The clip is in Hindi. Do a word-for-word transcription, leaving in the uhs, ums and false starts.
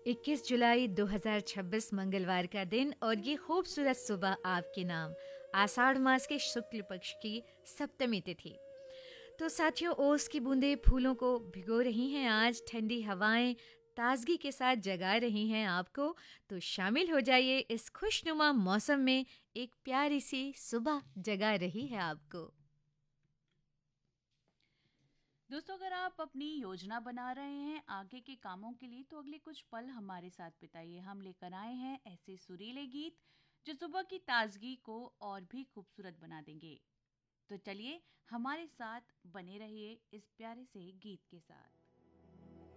इक्कीस जुलाई दो हज़ार छब्बीस मंगलवार का दिन और ये खूबसूरत सुबह आपके नाम। आषाढ़ मास के शुक्ल पक्ष की सप्तमी तिथि। तो साथियों, ओस की बूंदें फूलों को भिगो रही हैं। आज ठंडी हवाएं ताजगी के साथ जगा रही हैं आपको। तो शामिल हो जाइए इस खुशनुमा मौसम में। एक प्यारी सी सुबह जगा रही है आपको। दोस्तों, अगर आप अपनी योजना बना रहे हैं आगे के कामों के लिए तो अगले कुछ पल हमारे साथ बिताइए। हम लेकर आए हैं ऐसे सुरीले गीत जो सुबह की ताजगी को और भी खूबसूरत बना देंगे। तो चलिए हमारे साथ बने रहिए इस प्यारे से गीत के साथ।